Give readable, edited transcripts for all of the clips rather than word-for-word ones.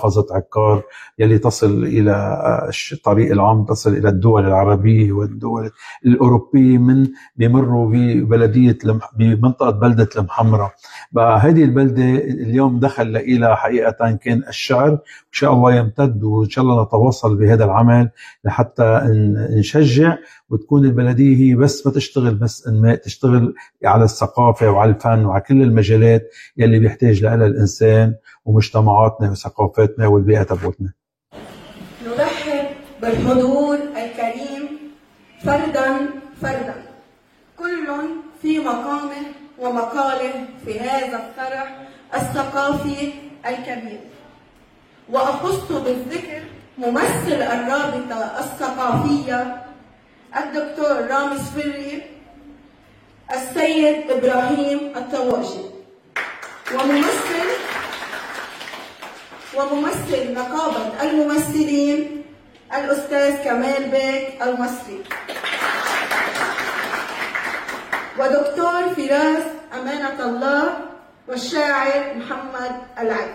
محافظة عكار يلي تصل إلى الطريق العام، تصل إلى الدول العربية والدول الأوروبية، بيمروا بمنطقة بلدة المحمرة. بقى هذه البلدة اليوم دخل إلى حقيقة كان الشعر، إن شاء الله يمتد، وإن شاء الله نتواصل بهذا العمل لحتى نشجع، وتكون البلدية هي بس ما تشتغل بس إنماء، تشتغل على الثقافة وعلى الفن وعلى كل المجالات يلي بيحتاج لها الإنسان ومجتمعاتنا وثقافتنا والبيئة تبعتنا. نرحب بالحضور الكريم فردا فردا، كل في مقامه ومقاله في هذا الفرح الثقافي الكبير. وأخص بالذكر ممثل الرابطة الثقافية الدكتور رامز فري، السيد إبراهيم الطواشي، وممثل نقابة الممثلين الأستاذ كمال بيك المصري، ودكتور فراس أمانة الله، والشاعر محمد العيد.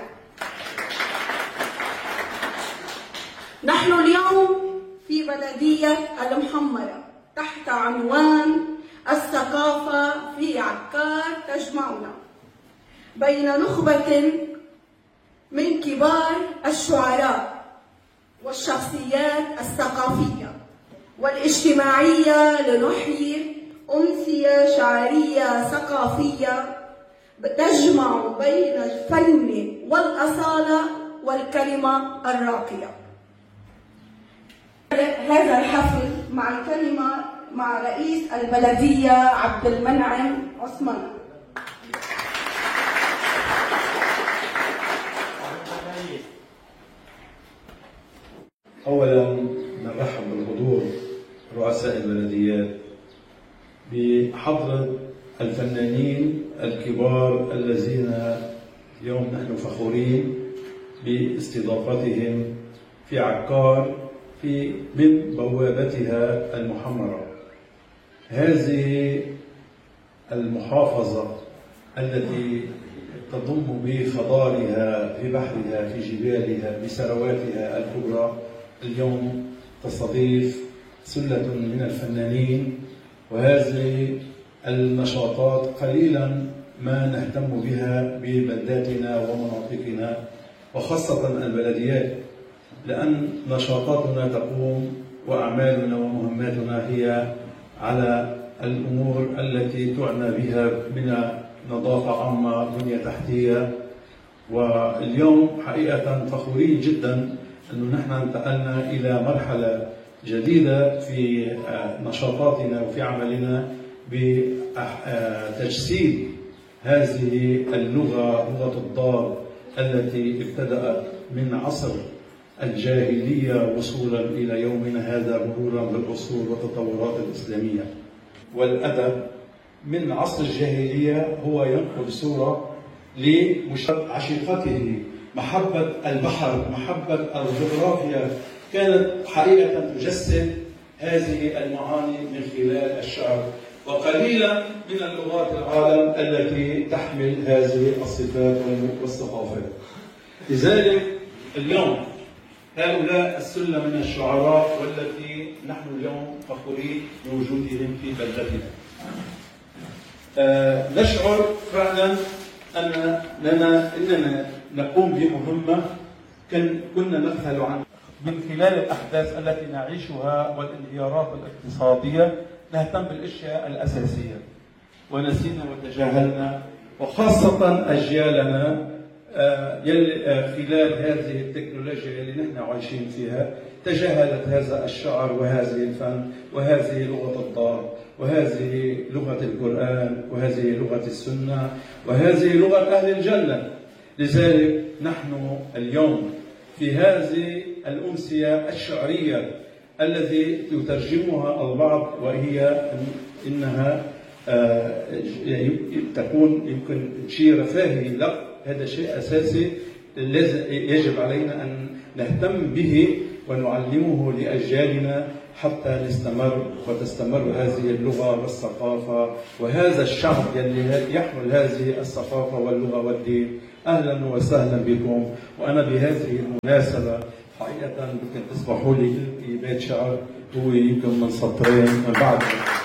نحن اليوم في بلدية المحمرة تحت عنوان الثقافة في عكار تجمعنا، بين نخبة من كبار الشعراء والشخصيات الثقافية والاجتماعية لنحيي أمسية شعرية ثقافية تجمع بين الفن والأصالة والكلمة الراقية. هذا الحفل مع الكلمة مع رئيس البلدية عبد المنعم عثمان. أولا نرحب بالحضور رؤساء البلديات بحضرة الفنانين الكبار الذين اليوم نحن فخورين باستضافتهم في عكار من بوابتها المحمرة. هذه المحافظة التي تضم بخضارها، في بحرها، في جبالها، بثرواتها الكبرى، اليوم تستضيف سلة من الفنانين، وهذه النشاطات قليلا ما نهتم بها ببلداتنا ومناطقنا وخاصة البلديات، لأن نشاطاتنا تقوم وأعمالنا ومهماتنا هي على الأمور التي تعنى بها من نظافة عامة، بنية تحتية. واليوم حقيقة فخورين جدا أنه نحن انتقلنا إلى مرحلة جديدة في نشاطاتنا وفي عملنا بتجسيد هذه اللغة، لغة الضاد التي ابتدأت من عصر الجاهلية وصولا إلى يومنا هذا، مرورا بالأصول والتطورات الإسلامية. والأدب من عصر الجاهلية هو ينقل صورة لعشيقته، محبة البحر، محبة الجغرافيا، كانت حقيقة تجسد هذه المعاني من خلال الشعر. وقليلا من اللغات العالم التي تحمل هذه الصفات والثقافات. لذلك اليوم هؤلاء السلة من الشعراء والتي نحن اليوم فخورين بوجودهم في بلدتنا، نشعر فعلا أننا نقوم بمهمة كنا نغفل عنها. من خلال الأحداث التي نعيشها والانهيارات الاقتصادية نهتم بالأشياء الأساسية ونسينا وتجاهلنا، وخاصة أجيالنا خلال هذه التكنولوجيا اللي نحن عايشين فيها تجاهلت هذا الشعر وهذه الفن وهذه لغة الضاد وهذه لغة القرآن وهذه لغة السنة وهذه لغة أهل الجنة. لذلك نحن اليوم في هذه الأمسية الشعرية التي يترجمها البعض، وهي إنها تكون يمكن شيء رفاهي، لا، هذا شيء أساسي يجب علينا أن نهتم به ونعلمه لأجيالنا حتى نستمر وتستمر هذه اللغة والثقافة وهذا الشعب الذي يحمل هذه الثقافة واللغة والدين أهلا وسهلا بكم. وأنا بهذه المناسبة حقيقة يمكن تسمحوا لي ألقي بيت شعر هو يمكن من سطرين من بعد.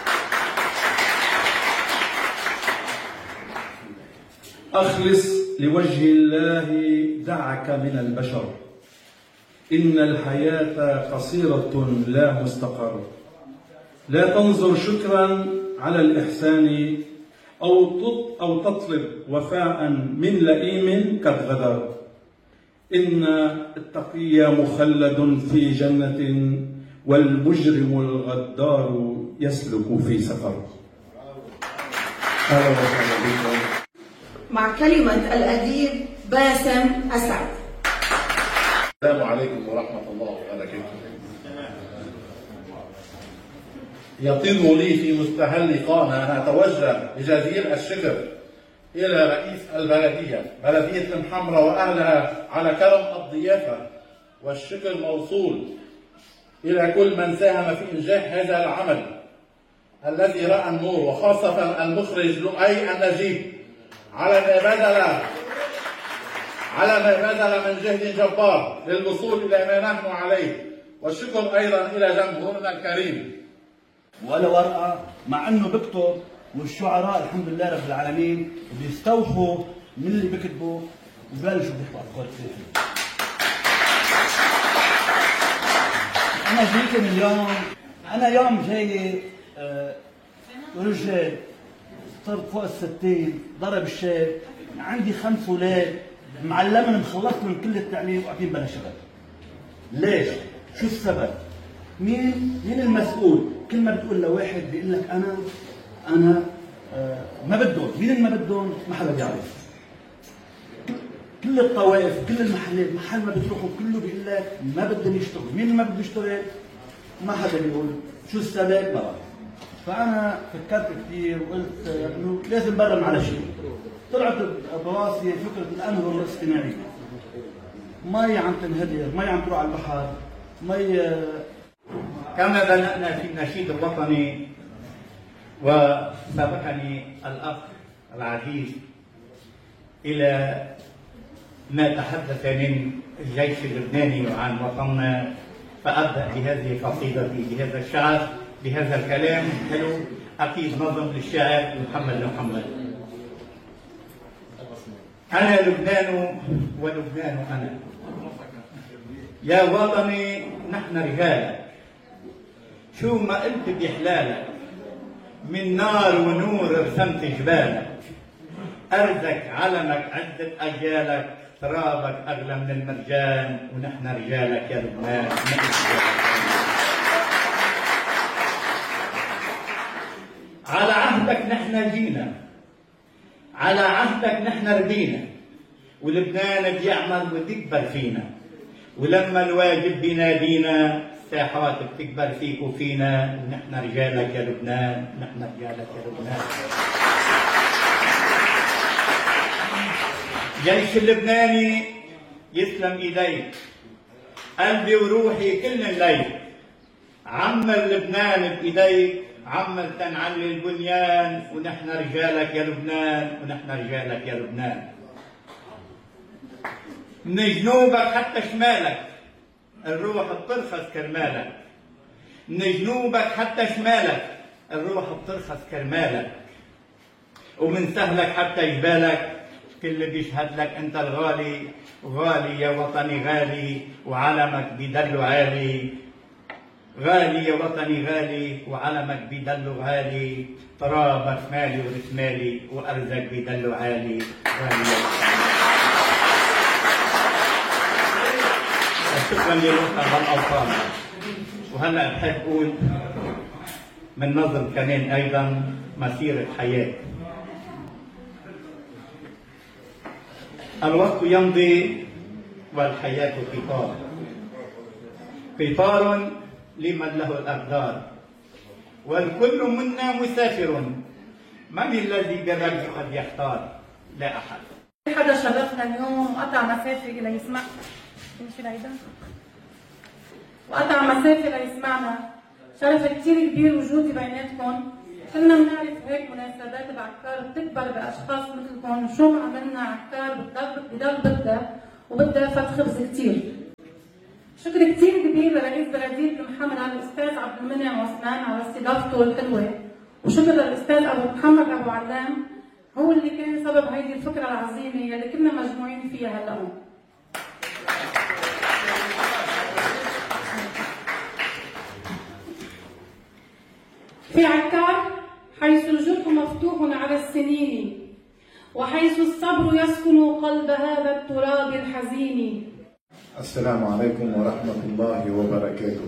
أخلص لوجه الله دعك من البشر، إن الحياة قصيرة لا مستقر. لا تنظر شكرا على الإحسان أو تطلب وفاء من لئيم قد غدر. إن التقي مخلد في جنة والمجرم الغدار يسلك في سفر. أهلا وسهلا بكم. مع كلمة الأديب باسم أسعد. السلام عليكم ورحمة الله وبركاته. يطيب لي في مستهل لقاءنا أن أتوجه بجزيل الشكر إلى رئيس البلدية، بلدية المحمرة وأهلها، على كرم الضيافة، والشكر موصول إلى كل من ساهم في إنجاح هذا العمل الذي رأى النور، وخاصة المخرج لؤي النجيب على ما بذل من جهد جبار للوصول إلى ما نحن عليه، والشكر أيضا إلى جمهورنا الكريم. ولا ورقة مع أنه بكتب، والشعراء الحمد لله رب العالمين بيستوحوا من اللي بكتبوا وببلشوا بيحكوا أفكار كثيرة. أنا جيت اليوم، أنا يوم جاي رجل صرت فوق الستين، ضرب الشاب، عندي 5 أولاد، معلمهم مخلصهم كل التعليم وقاعدين بلا شغل. ليش؟ شو السبب؟ مين المسؤول؟ كل ما بتقول لواحد بيقول لك أنا ما بدهم، مين اللي ما بدهم؟ ما حدا بيعرف. كل الطوائف، كل المحلات، محل ما بتروحوا كله بيقول لك ما بدهم يشتغلوا، مين اللي ما بده يشتغل؟ ما حدا بيقول، شو السبب؟ ما بعرف. فأنا فكرت كثير وقلت إنه لازم برم على شيء. طلعت براسي فكرة الأنهر الاصطناعي. مي عم تنهدر، مي عم تروح على البحر، مي. كما بدأنا في النشيد الوطني وسبقني الأخ العزيز إلى ما تحدث من الجيش اللبناني وعن وطننا، فأبدأ بهذه قصيدتي بهذا الشعر، بهذا الكلام حلو أكيد نظم للشاعر محمد. أنا لبنان ولبنان أنا، يا وطني نحن رجالك، شو ما قلت بحلالك، من نار ونور رسمت جبالك، أرزك علمك عدة أجيالك، ترابك أغلى من المرجان، ونحن رجالك يا لبنان. على عهدك نحن جينا، على عهدك نحن ربينا، ولبنان بيعمل وتكبر فينا، ولما الواجب بينادينا الساحات بتكبر فيك وفينا، ونحن رجالك يا لبنان، نحن رجالك يا لبنان. جيش اللبناني يسلم ايديك، قلبي وروحي كل الليل، عمر لبنان بايديك، عمر تنعلي البنيان، ونحن رجالك يا لبنان، ونحن رجالك يا لبنان. من جنوبك حتى شمالك الروح بترخص كرمالك، من جنوبك حتى شمالك الروح بترخص كرمالك، ومن سهلك حتى جبالك كل بيشهد لك انت الغالي، غالي يا وطني غالي، وعلمك بيدلو عالي، غالي يا وطني غالي، وعلمك بيدلو غالي، ترابك مالي ورسمالي، وارزك بيدلو عالي، غالي يا وطني. شكرا للوطن والاوطان. وهلا بحب اقول من نظم كمان ايضا مسيره حياه. الوقت يمضي والحياه قطار، قطار لمن له الاقدار، والكل منا مسافر، من الذي بالرجل قد يختار؟ لا احد. حدا شرفنا اليوم وقطع مسافه ليسمع، وقطع مسافه ليسمعنا، شرف كثير كبير وجودي بيناتكم، كلنا بنعرف هيك مناسبات بعكار بتكبر باشخاص مثلكم، شو ما عملنا عكار بضل بدها وبدها فت خبز كثير. شكر كثير كبير لرئيس بلديه المحمرة الاستاذ عبد المنعم عثمان على استضافته الحلوه، وشكر للاستاذ ابو محمد ابو علام هو اللي كان سبب هيدي الفكره العظيمه يلي كنا مجموعين فيها هلا. في عكار حيث الجرح مفتوح على السنين، وحيث الصبر يسكن قلب هذا التراب الحزين. السلام عليكم ورحمة الله وبركاته.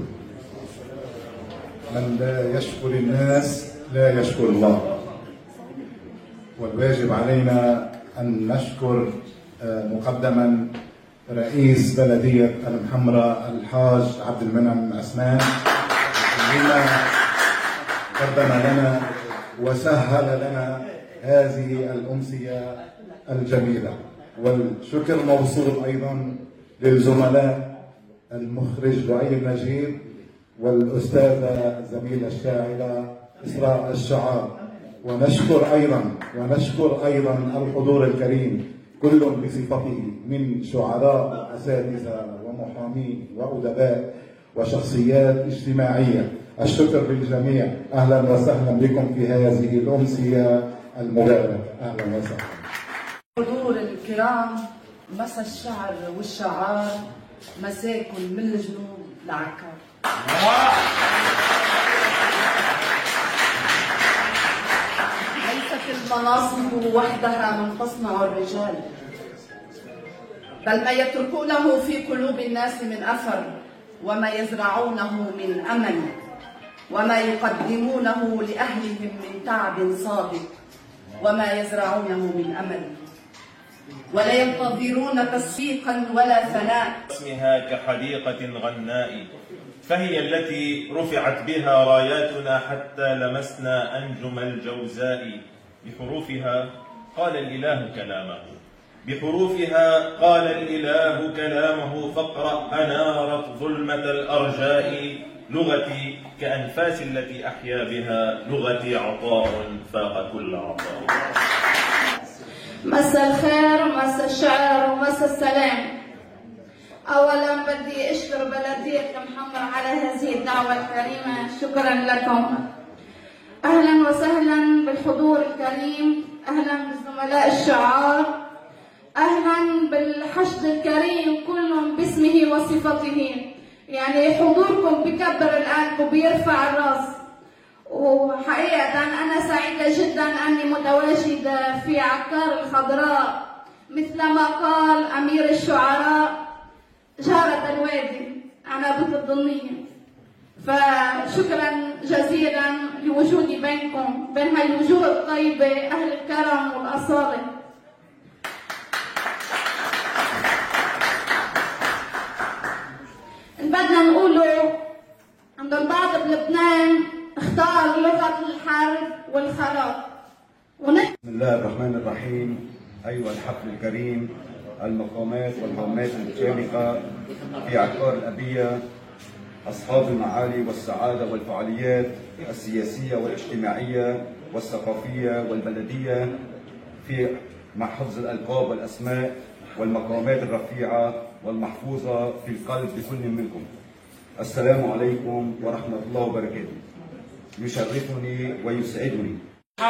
من لا يشكر الناس لا يشكر الله، والواجب علينا أن نشكر مقدما رئيس بلدية المحمرة الحاج عبد المنعم عثمان بما قدم لنا وسهل لنا هذه الأمسية الجميلة. والشكر موصول أيضا للزملاء المخرج لؤي النجيب والأستاذة الزميلة الشاعرة إسراء الشعار. ونشكر أيضا الحضور الكريم كل بصفته من شعراء وأساتذة ومحامين وأدباء وشخصيات اجتماعية. الشكر للجميع، أهلا وسهلا بكم في هذه الأمسية المباركة. أهلا وسهلا. الحضور الكرام، مسا الشعر والشعار، مساكن من الجنوب لعكار. ليست المناصب وحدها من تصنع الرجال، بل ما يتركونه في قلوب الناس من أثر، وما يزرعونه من أمل، وما يقدمونه لأهلهم من تعب صادق، وما يزرعونه من أمل، ولا ينتظرون تسويقا ولا ثناء. اسمها كحديقة غناء، فهي التي رفعت بها راياتنا حتى لمسنا أنجم الجوزاء. بحروفها قال الإله كلامه، بحروفها قال الإله كلامه، فاقرأ أنارت ظلمة الأرجاء. لغتي كأنفاس التي أحيا بها، لغتي عطاء فاق كل عطاء. مساء الخير ومساء الشعر ومساء السلام. أولا بدي أشكر بلدية المحمرة على هذه الدعوة الكريمة، شكرا لكم. أهلا وسهلا بالحضور الكريم، أهلا بالزملاء الشعار، أهلا بالحشد الكريم كل باسمه وصفته. يعني حضوركم بكبر القلب وبيرفع الراس، وحقيقة أنا سعيدة جدا أني متواجدة في عكار الخضراء، مثلما قال أمير الشعراء جارة الوادي عنابة الضنية. فشكرا جزيلا لوجودي بينكم، بين هاي الوجوه الطيبة أهل الكرم والأصالة. بدنا نقوله عند البعض بلبنان اختار لغة الحرب والخراب. بسم الله الرحمن الرحيم. أيها الحفل الكريم، المقامات والهامات المشاركة في عكار الأبية، أصحاب المعالي والسعادة والفعاليات السياسية والاجتماعية والثقافية والبلدية، مع حفظ الألقاب والأسماء والمقامات الرفيعة والمحفوظة في القلب بكل منكم. السلام عليكم ورحمة الله وبركاته. يشرفني ويسعدني.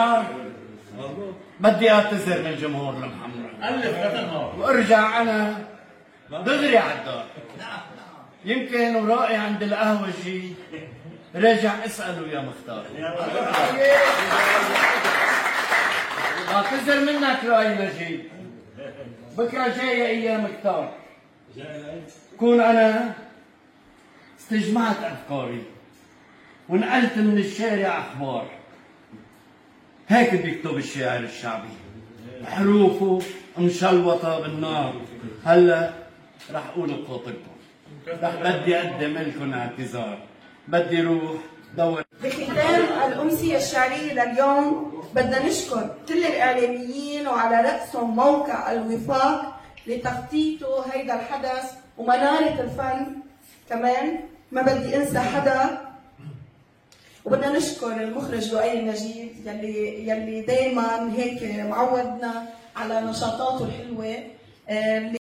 بدي اعتذر من جمهور المحمرة وارجع انا دغري على الدار. يمكن ورائي عند القهوجي راجع اساله يا مختار. اعتذر منك رأي نجيب، بكره جايه ايام كتار، كون انا استجمعت افكاري ونقلت من الشارع اخبار. هيك بيكتب الشاعر الشعبي، حروفه مشلوطه بالنار. هلا رح اقول بخاطركم، رح بدي اقدم لكم اعتذار، بدي روح دور. بختام الأمسية الشعرية لليوم بدنا نشكر كل الإعلاميين وعلى رأسهم موقع الوفاق لتخطيطه هيدا الحدث ومنارة الفن كمان، ما بدي انسى حدا. وبدنا نشكر المخرج لؤي النجيب يلي دايما هيك معودنا على نشاطاته الحلوه.